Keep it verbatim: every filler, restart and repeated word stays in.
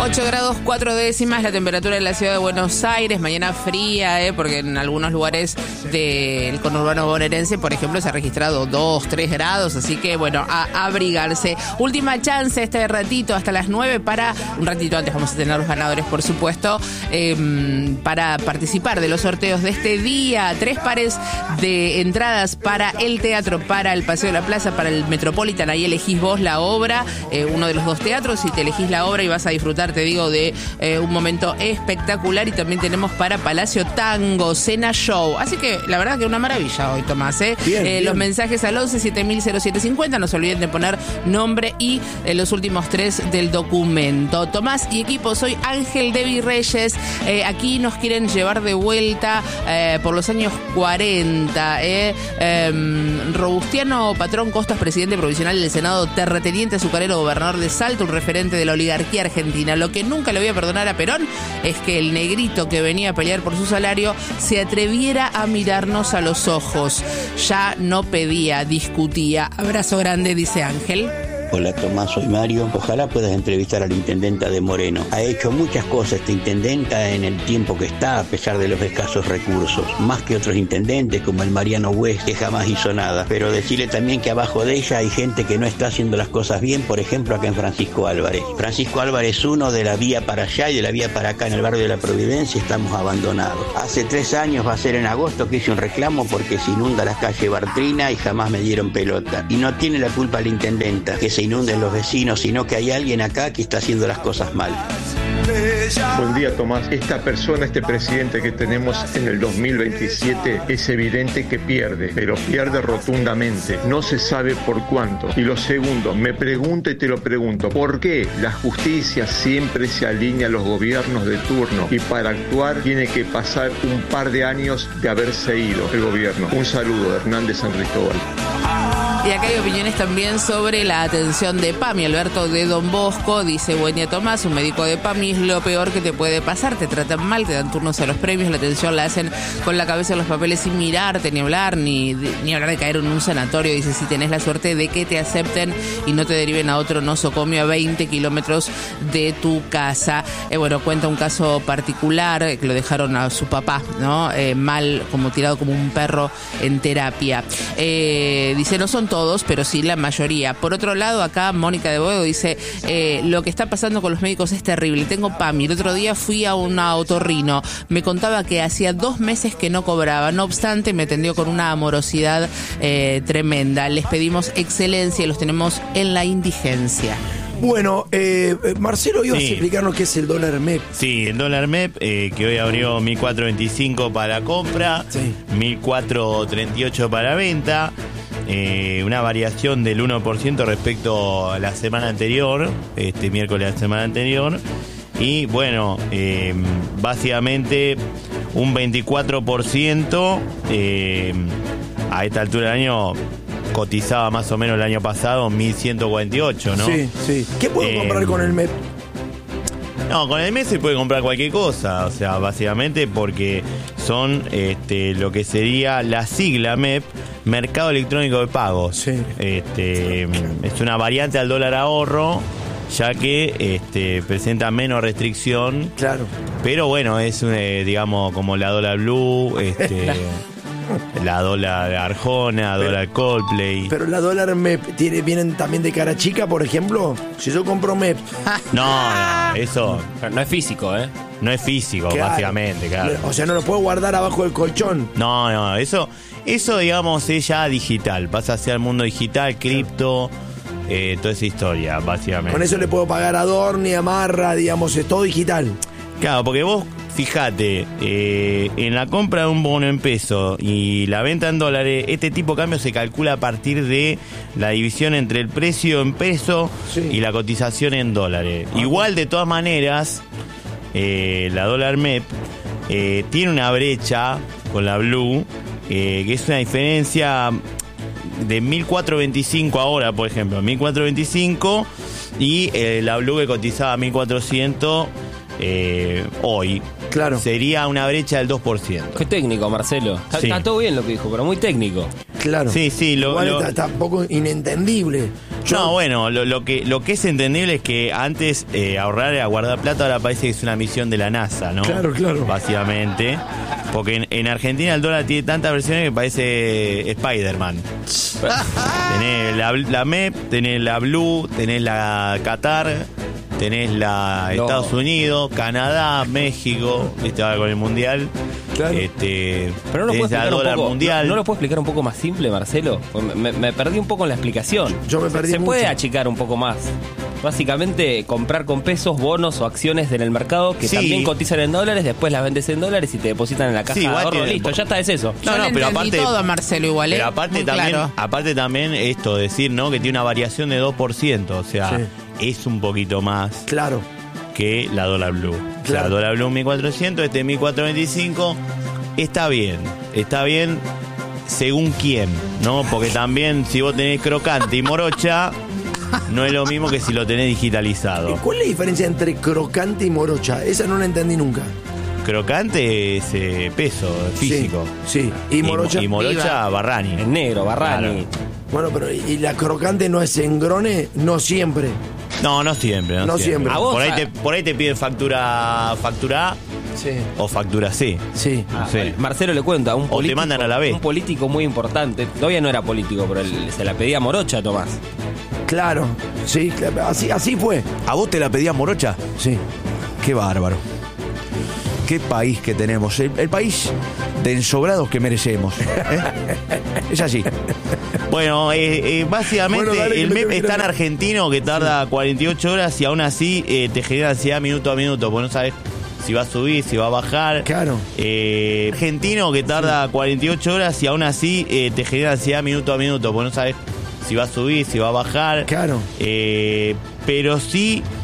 ocho grados cuatro décimas la temperatura en la ciudad de Buenos Aires. Mañana fría, ¿eh? Porque en algunos lugares del conurbano bonaerense, por ejemplo, se ha registrado dos, tres grados. Así que, bueno, a abrigarse. Última chance este ratito hasta las nueve para, un ratito antes vamos a tener los ganadores, por supuesto, eh, para participar de los sorteos de este día. Tres pares de entradas para el teatro, para el Paseo de la Plaza, para el Metropolitan. Ahí elegís vos la obra, eh, uno de los dos teatros, y te elegís la obra y vas a disfrutar, te digo, de eh, un momento espectacular. Y también tenemos para Palacio Tango, Cena Show. Así que la verdad que una maravilla hoy, Tomás, ¿eh? Bien, eh bien. Los mensajes al once siete mil cero siete cincuenta. No se olviden de poner nombre y eh, los últimos tres del documento. Tomás y equipo, soy Ángel Devi Reyes. Eh, aquí nos quieren llevar de vuelta eh, por los años cuarenta. Eh, eh, Robustiano Patrón Costas, presidente provisional del Senado, terrateniente azucarero, gobernador de Salta, un referente de la oligarquía argentina. Lo que nunca le voy a perdonar a Perón es que el negrito que venía a pelear por su salario se atreviera a mirarnos a los ojos. Ya no pedía, discutía. Abrazo grande, dice Ángel. Hola Tomás, soy Mario. Ojalá puedas entrevistar a la intendenta de Moreno. Ha hecho muchas cosas esta intendenta en el tiempo que está, a pesar de los escasos recursos. Más que otros intendentes como el Mariano West, que jamás hizo nada. Pero decirle también que abajo de ella hay gente que no está haciendo las cosas bien, por ejemplo acá en Francisco Álvarez. Francisco Álvarez uno, de la vía para allá y de la vía para acá en el barrio de la Providencia, estamos abandonados. Hace tres años, va a ser en agosto, que hice un reclamo porque se inunda la calle Bartrina y jamás me dieron pelota. Y no tiene la culpa la intendenta, que se inunden los vecinos, sino que hay alguien acá que está haciendo las cosas mal. Buen día, Tomás. Esta persona, este presidente que tenemos en el dos mil veintisiete, es evidente que pierde, pero pierde rotundamente. No se sabe por cuánto. Y lo segundo, me pregunto y te lo pregunto, ¿por qué la justicia siempre se alinea a los gobiernos de turno y para actuar tiene que pasar un par de años de haberse ido el gobierno? Un saludo, Hernández San Cristóbal. Y acá hay opiniones también sobre la atención de PAMI. Alberto de Don Bosco dice: buen día, Tomás, un médico de PAMI es lo peor que te puede pasar. Te tratan mal, te dan turnos a los premios, la atención la hacen con la cabeza en los papeles sin mirarte, ni hablar, ni, ni hablar de caer en un sanatorio. Dice: si tenés la suerte de que te acepten y no te deriven a otro nosocomio a veinte kilómetros de tu casa. Eh, bueno, cuenta un caso particular, eh, que lo dejaron a su papá, ¿no? Eh, mal, como tirado como un perro en terapia. Eh, dice: no son todos, pero sí la mayoría. Por otro lado, acá Mónica de Boedo dice: eh, lo que está pasando con los médicos es terrible. Tengo PAMI. El otro día fui a un otorrino. Me contaba que hacía dos meses que no cobraba. No obstante, me atendió con una amorosidad eh, tremenda. Les pedimos excelencia y los tenemos en la indigencia. Bueno, eh, Marcelo, ibas Sí. a explicarnos qué es el dólar M E P. Sí, el dólar M E P, eh, que hoy abrió mil cuatrocientos veinticinco para compra, Sí. mil cuatrocientos treinta y ocho para venta, eh, una variación del uno por ciento respecto a la semana anterior, este miércoles de la semana anterior, y bueno, eh, básicamente un veinticuatro por ciento eh, a esta altura del año. Cotizaba más o menos el año pasado mil ciento cuarenta y ocho, ¿no? Sí, sí. ¿Qué puedo Eh, comprar con el M E P? No, con el M E P se puede comprar cualquier cosa, o sea, básicamente porque son este, lo que sería la sigla M E P, Mercado Electrónico de Pagos. Sí. Este, es una variante al dólar ahorro, ya que este, presenta menos restricción. Claro. Pero bueno, es eh, digamos como la dólar blue, este, la dólar Arjona, Pero- dólar Coldplay. Pero la dólar M E P tiene, vienen también de cara chica, por ejemplo. Si yo compro M E P, No, no, eso No es físico, ¿eh? no es físico, claro. básicamente, claro. O sea, no lo puedo guardar abajo del colchón. No, no, eso, eso digamos es ya digital, pasa hacia el mundo digital, cripto, eh, toda esa historia, básicamente. Con eso le puedo pagar a Dorni, a Marra, digamos, es todo digital. Claro, porque vos, fíjate, eh, en la compra de un bono en peso y la venta en dólares, este tipo de cambio se calcula a partir de la división entre el precio en peso Sí. y la cotización en dólares. Ah. Igual, de todas maneras, eh, la dólar M E P eh, tiene una brecha con la Blue, eh, que es una diferencia de mil cuatrocientos veinticinco ahora, por ejemplo, mil cuatrocientos veinticinco, y eh, la Blue que cotizaba mil cuatrocientos eh, hoy. Claro. Sería una brecha del dos por ciento. Qué técnico, Marcelo. Está, Sí. está todo bien lo que dijo, pero muy técnico. Claro. Sí, sí, lo- Igual lo- está, está un poco inentendible. Yo- No, bueno, lo, lo que lo que es entendible es que antes eh, ahorrar era guardar plata, ahora parece que es una misión de la NASA, ¿no? Claro, claro. Básicamente. Porque en, en Argentina el dólar tiene tantas versiones que parece Spider-Man. Tenés la, la M E P, tenés la Blue, tenés la Qatar, tenés la No. Estados Unidos, Canadá, México, viste ahora con el Mundial. Claro. Este, Pero no lo tenés puedo la explicar un dólar poco. mundial. No, no lo puedo explicar un poco más simple, Marcelo. Me, me perdí un poco en la explicación. Yo me perdí Se mucho. puede achicar un poco más. Básicamente, comprar con pesos, bonos o acciones en el mercado que Sí. también cotizan en dólares, después las vendes en dólares y te depositan en la caja Sí, de igual ahorro. tiene- Listo, ya está, es eso. Yo No, no, le pero entendí aparte- todo a Marcelo igual, ¿eh? Pero aparte Muy también, claro. aparte también esto, decir, ¿no? Que tiene una variación de dos por ciento, o sea, Sí. es un poquito más Claro. que la dólar blue. O sea, Claro. la dólar blue mil cuatrocientos, este mil cuatrocientos veinticinco, está bien, está bien según quién, ¿no? Porque también si vos tenés crocante y morocha, no es lo mismo que si lo tenés digitalizado. ¿Cuál es la diferencia entre crocante y morocha? Esa no la entendí nunca. Crocante es eh, peso físico. Sí, sí. Y morocha. Y, morocha, Viva. Barrani. En negro, Barrani. Claro. Bueno, pero ¿y la crocante no es engrone? No siempre. No, no siempre. No, No siempre. ¿A vos, por, ahí a- te, por ahí te piden factura factura A Sí. o factura C. Sí. Ah, Sí. vale. Marcelo le cuenta, a un te político, mandan a la B. un político muy importante, todavía no era político, pero él- se la pedía Morocha, Tomás. Claro. Sí, claro. Así, así fue. ¿A vos te la pedía Morocha? Sí. Qué bárbaro. Qué país que tenemos. El, el país de ensobrados que merecemos. ¿eh? Es así. Bueno, eh, eh, básicamente Bueno, dale, que el me M E P tengo es que ir tan a- argentino que tarda cuarenta y ocho horas y aún así eh, te genera ansiedad minuto a minuto, porque no sabes si va a subir, si va a bajar. Claro. Eh, argentino que tarda cuarenta y ocho horas y aún así eh, te genera ansiedad minuto a minuto, porque no sabes si va a subir, si va a bajar. Claro. Eh, pero sí